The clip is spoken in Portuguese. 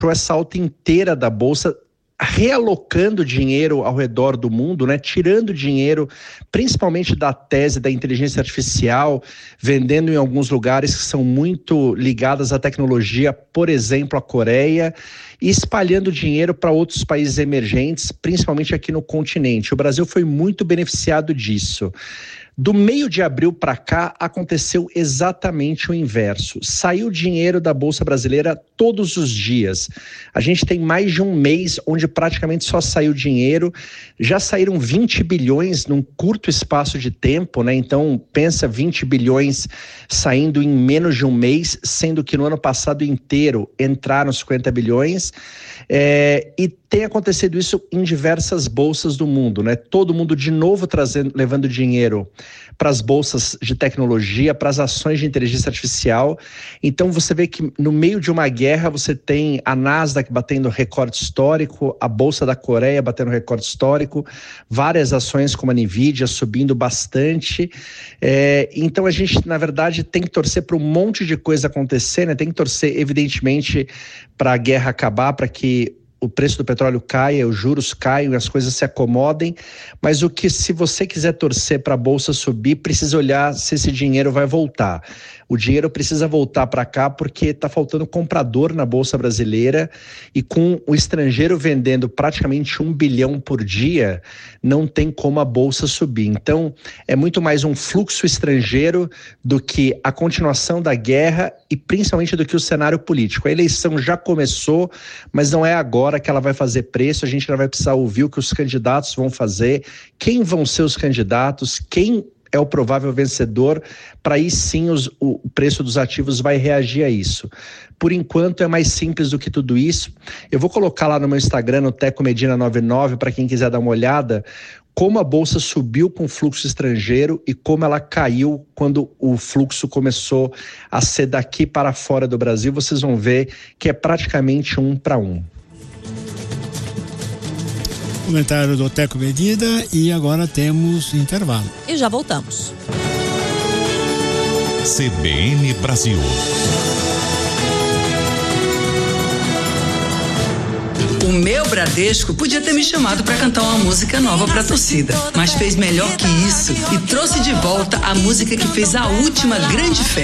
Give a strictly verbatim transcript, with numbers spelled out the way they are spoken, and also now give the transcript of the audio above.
essa alta inteira da Bolsa, realocando dinheiro ao redor do mundo, né? Tirando dinheiro, principalmente da tese da inteligência artificial, vendendo em alguns lugares que são muito ligados à tecnologia, por exemplo, a Coreia, e espalhando dinheiro para outros países emergentes, principalmente aqui no continente. O Brasil foi muito beneficiado disso. Do meio de abril para cá, aconteceu exatamente o inverso. Saiu dinheiro da Bolsa Brasileira todos os dias. A gente tem mais de um mês onde praticamente só saiu dinheiro. Já saíram vinte bilhões num curto espaço de tempo, né? Então, pensa vinte bilhões saindo em menos de um mês, sendo que no ano passado inteiro entraram cinquenta bilhões. É, e tem acontecido isso em diversas bolsas do mundo, né? Todo mundo de novo trazendo, levando dinheiro para as bolsas de tecnologia, para as ações de inteligência artificial. Então você vê que no meio de uma guerra você tem a Nasdaq batendo recorde histórico, a Bolsa da Coreia batendo recorde histórico, várias ações como a Nvidia subindo bastante. É, então a gente, na verdade, tem que torcer para um monte de coisa acontecer, né? Tem que torcer, evidentemente, para a guerra acabar, para que o preço do petróleo caia, os juros caiam e as coisas se acomodem, mas o que, se você quiser torcer para a Bolsa subir, precisa olhar se esse dinheiro vai voltar. O dinheiro precisa voltar para cá porque está faltando comprador na Bolsa Brasileira, e com o estrangeiro vendendo praticamente um bilhão por dia, não tem como a Bolsa subir. Então, é muito mais um fluxo estrangeiro do que a continuação da guerra e principalmente do que o cenário político. A eleição já começou, mas não é agora que ela vai fazer preço. A gente ainda vai precisar ouvir o que os candidatos vão fazer, quem vão ser os candidatos, quem é o provável vencedor, para aí sim os, o preço dos ativos vai reagir a isso. Por enquanto é mais simples do que tudo isso. Eu vou colocar lá no meu Instagram, no Teco Medina noventa e nove, para quem quiser dar uma olhada, como a Bolsa subiu com fluxo estrangeiro e como ela caiu quando o fluxo começou a ser daqui para fora do Brasil. Vocês vão ver que é praticamente um para um. Comentário do Teco Medida, e agora temos intervalo. E já voltamos. C B N Brasil. O meu Bradesco podia ter me chamado para cantar uma música nova para a torcida, mas fez melhor que isso e trouxe de volta a música que fez a última grande festa.